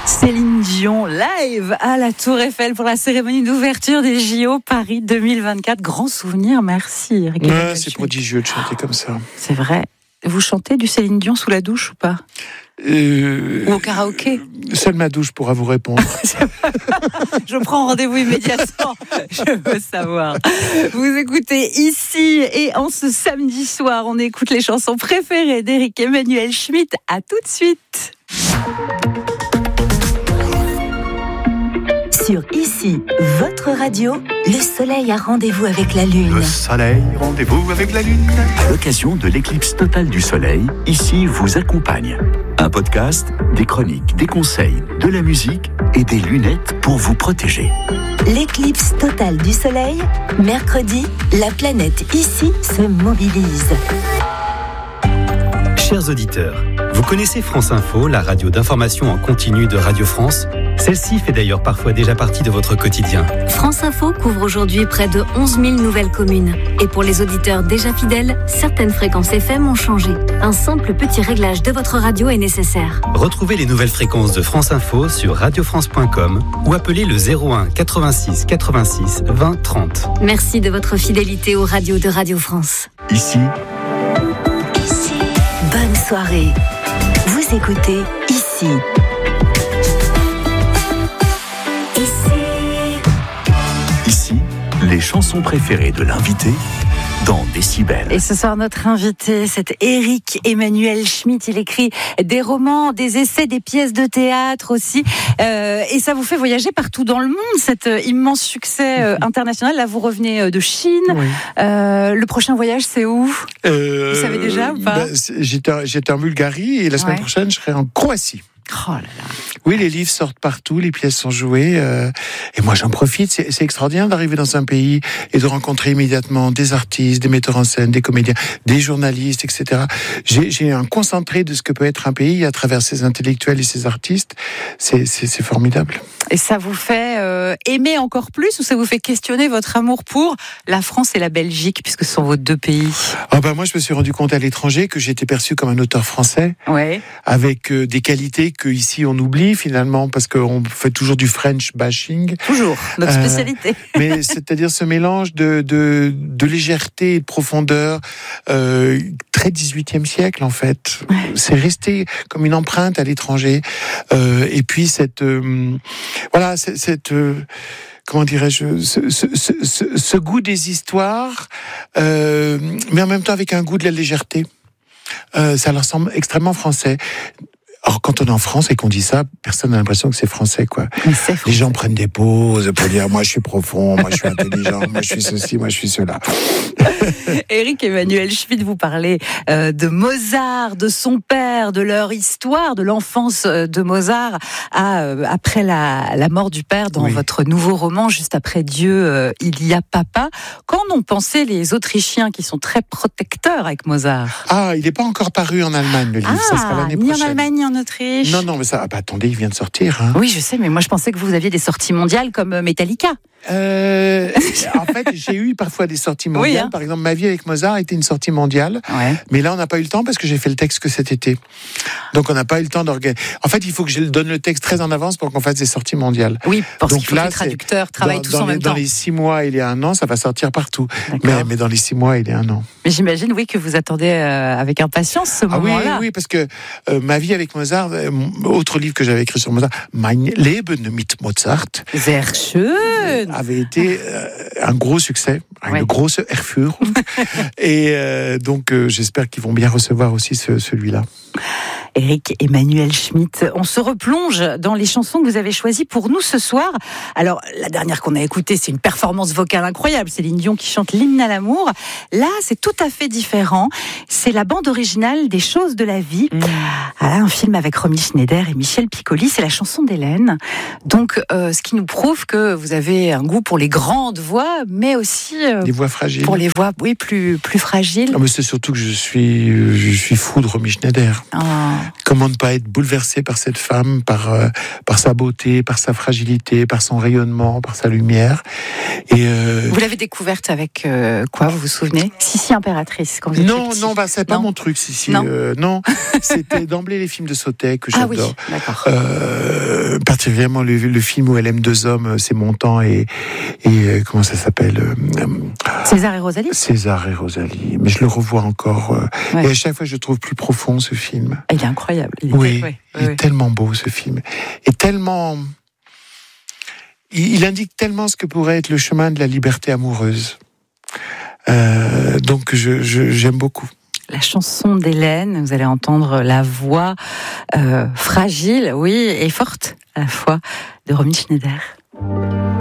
Céline Dion, live à la Tour Eiffel pour la cérémonie d'ouverture des JO Paris 2024. Grand souvenir, merci. Ouais, c'est prodigieux de chanter comme ça. C'est vrai. Vous chantez du Céline Dion sous la douche ou pas ? Ou au karaoké ? Seule ma douche pourra vous répondre. Je prends rendez-vous immédiatement. Je veux savoir. Vous écoutez ici et en ce samedi soir, on écoute les chansons préférées d'Éric Emmanuel Schmitt. À tout de suite. Sur Ici, votre radio, le soleil a rendez-vous avec la lune. Le soleil, rendez-vous avec la lune. À l'occasion de l'éclipse totale du soleil, Ici vous accompagne. Un podcast, des chroniques, des conseils, de la musique et des lunettes pour vous protéger. L'éclipse totale du soleil, mercredi, la planète Ici se mobilise. Chers auditeurs, vous connaissez France Info, la radio d'information en continu de Radio France ? Celle-ci fait d'ailleurs parfois déjà partie de votre quotidien. France Info couvre aujourd'hui près de 11 000 nouvelles communes. Et pour les auditeurs déjà fidèles, certaines fréquences FM ont changé. Un simple petit réglage de votre radio est nécessaire. Retrouvez les nouvelles fréquences de France Info sur radiofrance.com ou appelez le 01 86 86 20 30. Merci de votre fidélité aux radios de Radio France. Ici, Bonne soirée. Vous écoutez Ici. Ici, les chansons préférées de l'invité dans Décibel. Et ce soir, notre invité, c'est Éric Emmanuel Schmitt. Il écrit des romans, des essais, des pièces de théâtre aussi. Et ça vous fait voyager partout dans le monde, cet immense succès international. Là, vous revenez de Chine. Oui. Le prochain voyage, c'est où ? Vous savez déjà ou pas ? J'étais en Bulgarie et la semaine prochaine, je serai en Croatie. Oh là là. Oui, les livres sortent partout, les pièces sont jouées, et moi j'en profite. C'est extraordinaire d'arriver dans un pays et de rencontrer immédiatement des artistes, des metteurs en scène, des comédiens, des journalistes, etc. J'ai un concentré de ce que peut être un pays à travers ses intellectuels et ses artistes. C'est formidable. Et ça vous fait aimer encore plus ou ça vous fait questionner votre amour pour la France et la Belgique, puisque ce sont vos deux pays ? Moi, je me suis rendu compte à l'étranger que j'étais perçu comme un auteur français, avec des qualités que ici on oublie finalement, parce qu'on fait toujours du French bashing. Toujours, notre spécialité. Mais c'est-à-dire ce mélange de légèreté et de profondeur, très 18e siècle en fait. C'est resté comme une empreinte à l'étranger. Et puis comment dirais-je, ce goût des histoires, mais en même temps avec un goût de la légèreté. Ça leur semble extrêmement français. Or, quand on est en France et qu'on dit ça, personne n'a l'impression que c'est français, quoi. Les gens prennent des pauses pour dire, moi je suis profond, moi je suis intelligent, moi je suis ceci, moi je suis cela. Éric Emmanuel Schmitt, vous parlez de Mozart, de son père, de leur histoire, de l'enfance de Mozart après la mort du père dans votre nouveau roman, Juste après Dieu, il y a papa. Qu'en ont pensé les Autrichiens qui sont très protecteurs avec Mozart ? Il n'est pas encore paru en Allemagne, le livre, ça sera l'année prochaine. Ni en Allemagne, ni en Autriche. Non, mais ça, attendez, il vient de sortir. Hein. Oui, je sais, mais moi je pensais que vous aviez des sorties mondiales comme Metallica. En fait, j'ai eu parfois des sorties mondiales. Par exemple, Ma vie avec Mozart était une sortie mondiale. Mais là, on n'a pas eu le temps parce que j'ai fait le texte que cet été. Donc, on n'a pas eu le temps d'organiser. En fait, il faut que je donne le texte très en avance pour qu'on fasse des sorties mondiales. Oui, parce qu'il faut que les traducteurs travaillent tous en même temps. Dans les 6 mois, il y a 1 an, ça va sortir partout. Mais dans les 6 mois, il y a 1 an. Mais j'imagine, que vous attendez avec impatience ce moment-là. Oui, parce que Ma vie avec Mozart, autre livre que j'avais écrit sur Mozart, Mein Leben mit Mozart. Sehr schön. Avait été un gros succès, une grosse Erführung. Et donc, j'espère qu'ils vont bien recevoir aussi celui-là. Éric Emmanuel Schmitt, on se replonge dans les chansons que vous avez choisies pour nous ce soir. Alors, la dernière qu'on a écoutée, c'est une performance vocale incroyable. Céline Dion qui chante l'hymne à l'amour. Là, c'est tout à fait différent. C'est la bande originale des Choses de la vie. Un film avec Romy Schneider et Michel Piccoli. C'est la chanson d'Hélène. Donc, ce qui nous prouve que vous avez un goût pour les grandes voix, mais aussi les voix fragiles. Pour les voix, plus fragiles. Mais c'est surtout que je suis fou de Romy Schneider. Comment ne pas être bouleversé par cette femme, par sa beauté, par sa fragilité, par son rayonnement, par sa lumière. Et vous l'avez découverte avec quoi, vous vous souvenez ? Sissi impératrice, quand vous étiez petit. Non, c'est pas mon truc, Sissi. Non, non, c'était d'emblée les films de Sautet, que j'adore. Ah oui, d'accord. Particulièrement le film où elle aime deux hommes, c'est Montand et comment ça s'appelle César et Rosalie. César et Rosalie. Mais je le revois encore. Ouais. Et à chaque fois, je le trouve plus profond, ce film. Il est incroyable. Il est tellement beau, ce film. Et tellement... Il indique tellement ce que pourrait être le chemin de la liberté amoureuse. Donc, j'aime beaucoup. La chanson d'Hélène, vous allez entendre la voix fragile, oui, et forte à la fois de Romy Schneider.